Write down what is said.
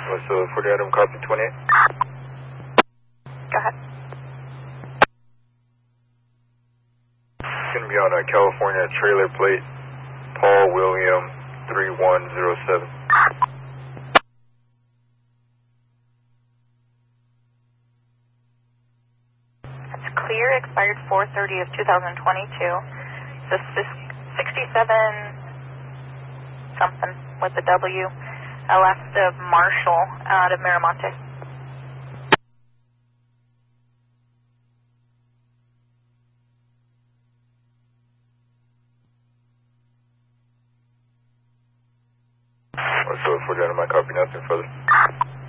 What's the 40 item, copy 28? Go ahead. It's going to be on a California trailer plate, Paul William 3107. It's clear, expired 4/30 of 2022. It's a 67 something with a W, left of Marshall out of Miramonte. What's the 40 item, I copy nothing further.